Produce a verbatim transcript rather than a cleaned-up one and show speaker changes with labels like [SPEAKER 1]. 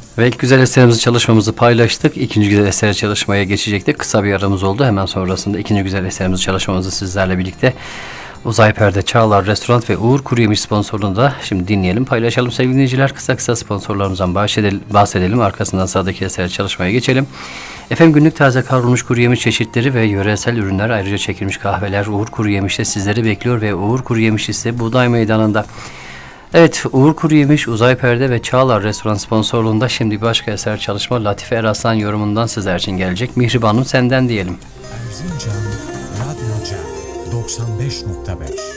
[SPEAKER 1] Ve ilk güzel eserimizi çalışmamızı paylaştık. İkinci güzel eser çalışmaya geçecektik. Kısa bir aramız oldu. Hemen sonrasında ikinci güzel eserimizi çalışmamızı sizlerle birlikte Uzay Perde, Çağlar Restoran ve Uğur Kuruyemiş sponsorluğunda şimdi dinleyelim, paylaşalım sevgili dinleyiciler. Kısa kısa sponsorlarımızdan bahsedelim, bahsedelim. Arkasından sağdaki esere çalışmaya geçelim. Efendim, günlük taze kavrulmuş kuru yemiş çeşitleri ve yöresel ürünler, ayrıca çekilmiş kahveler Uğur Kuru Yemiş'te sizleri bekliyor ve Uğur Kuru Yemiş ise Buğday Meydanı'nda. Evet, Uğur Kuru Yemiş, Uzay Perde ve Çağlar Restoran sponsorluğunda şimdi başka eser çalışma Latife Eraslan yorumundan sizler için gelecek. Mihribanım senden diyelim.
[SPEAKER 2] Erzincan Radyo Cem doksan beş nokta beş